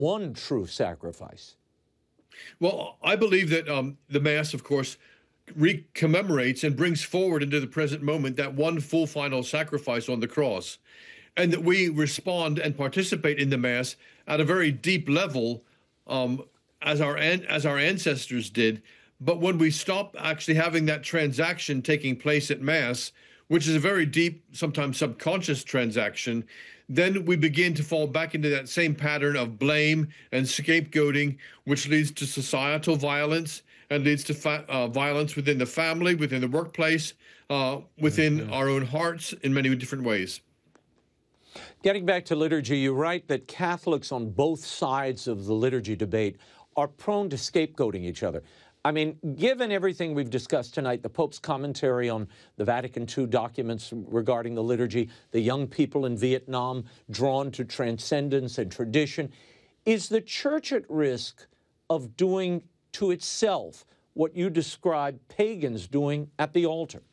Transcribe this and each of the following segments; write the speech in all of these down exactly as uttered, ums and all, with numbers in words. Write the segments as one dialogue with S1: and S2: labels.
S1: one true sacrifice?
S2: Well, I believe that um, the Mass, of course, re- commemorates and brings forward into the present moment that one full final sacrifice on the cross, and that we respond and participate in the Mass at a very deep level, um, as our an- as our ancestors did. But when we stop actually having that transaction taking place at Mass, which is a very deep, sometimes subconscious transaction, then we begin to fall back into that same pattern of blame and scapegoating, which leads to societal violence and leads to fa- uh, violence within the family, within the workplace, uh, within mm-hmm. our own hearts in many different ways.
S1: Getting back to liturgy, you write that Catholics on both sides of the liturgy debate are prone to scapegoating each other. I mean, given everything we've discussed tonight, the Pope's commentary on the Vatican Two documents regarding the liturgy, the young people in Vietnam drawn to transcendence and tradition, is the Church at risk of doing to itself what you describe pagans doing at the altar?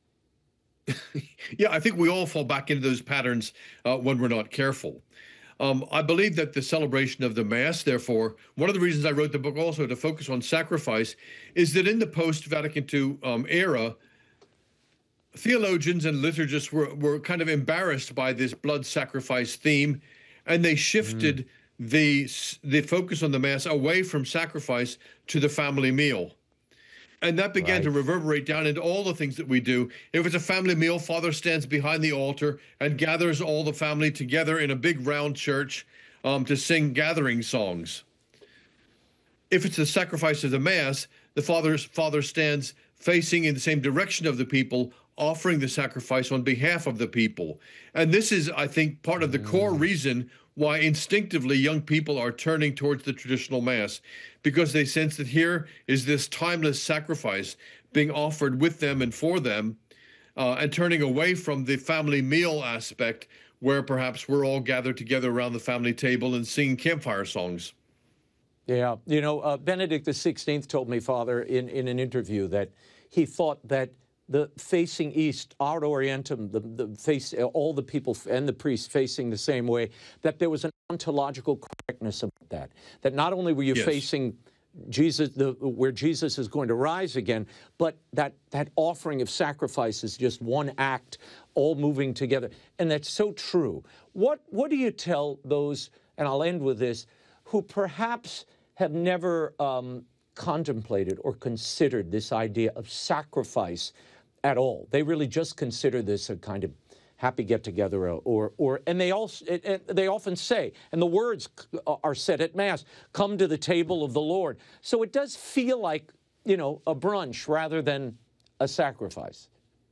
S2: Yeah, I think we all fall back into those patterns uh, when we're not careful. Um, I believe that the celebration of the Mass, therefore, one of the reasons I wrote the book also to focus on sacrifice, is that in the post-Vatican Two um, era, theologians and liturgists were, were kind of embarrassed by this blood sacrifice theme, and they shifted mm. the, the focus on the Mass away from sacrifice to the family meal. And that began right. to reverberate down into all the things that we do. If it's a family meal, Father stands behind the altar and gathers all the family together in a big round church um, to sing gathering songs. If it's the sacrifice of the Mass, the Father, Father stands facing in the same direction of the people, offering the sacrifice on behalf of the people. And this is, I think, part of the mm. core reason why instinctively young people are turning towards the traditional Mass, because they sense that here is this timeless sacrifice being offered with them and for them, uh, and turning away from the family meal aspect where perhaps we're all gathered together around the family table and singing campfire songs.
S1: Yeah, you know, uh, Benedict the sixteenth told me, Father, in, in an interview that he thought that the facing east, Ad Orientem, the, the face, all the people and the priests facing the same way, that there was an ontological correctness about that. That not only were you yes. facing Jesus, the, where Jesus is going to rise again, but that, that offering of sacrifice is just one act, all moving together. And that's so true. What, what do you tell those, and I'll end with this, who perhaps have never um, contemplated or considered this idea of sacrifice at all? They really just consider this a kind of happy get-together, or, or, and they also, it, it, they often say, and the words are said at Mass, come to the table of the Lord. So it does feel like, you know, a brunch rather than a sacrifice.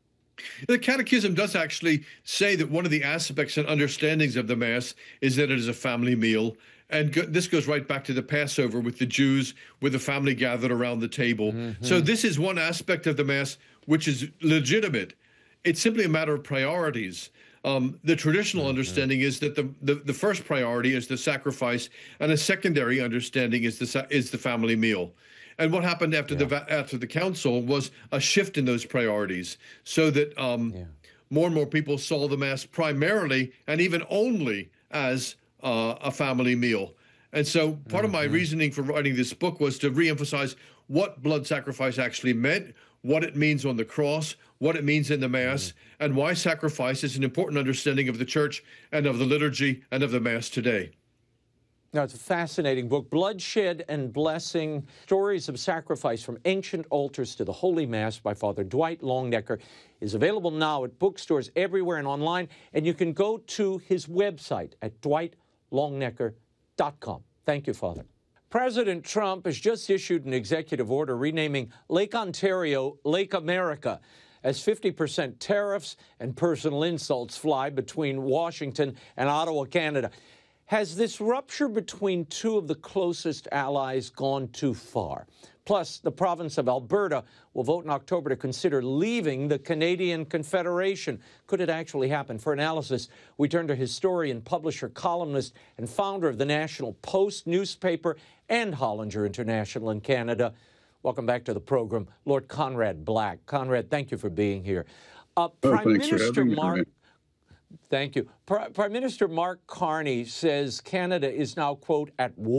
S2: The Catechism does actually say that one of the aspects and understandings of the Mass is that it is a family meal. And go, this goes right back to the Passover with the Jews, with the family gathered around the table. Mm-hmm. So this is one aspect of the Mass which is legitimate. It's simply a matter of priorities. Um, the traditional mm-hmm. understanding is that the, the, the first priority is the sacrifice, and a secondary understanding is the, is the family meal. And what happened after yeah. the after the council was a shift in those priorities, so that um, yeah. more and more people saw the Mass primarily and even only as uh, a family meal. And so part mm-hmm. of my reasoning for writing this book was to reemphasize what blood sacrifice actually meant, what it means on the cross, what it means in the Mass, mm-hmm. and why sacrifice is an important understanding of the Church and of the liturgy and of the Mass today.
S1: Now, it's a fascinating book, Bloodshed and Blessing, Stories of Sacrifice from Ancient Altars to the Holy Mass by Father Dwight Longenecker, is available now at bookstores everywhere and online, and you can go to his website at dwight longenecker dot com. Thank you, Father. President Trump has just issued an executive order renaming Lake Ontario Lake America as fifty percent tariffs and personal insults fly between Washington and Ottawa, Canada. Has this rupture between two of the closest allies gone too far? Plus, the province of Alberta will vote in October to consider leaving the Canadian Confederation. Could it actually happen? For analysis, we turn to historian, publisher, columnist, and founder of the National Post newspaper and Hollinger International in Canada. Welcome back to the program, Lord Conrad Black. Conrad, thank you for being here. Uh,
S3: oh,
S1: Prime
S3: thanks
S1: Minister
S3: for having
S1: Mark.
S3: me.
S1: Thank you. Prime Minister Mark Carney says Canada is now, quote, at war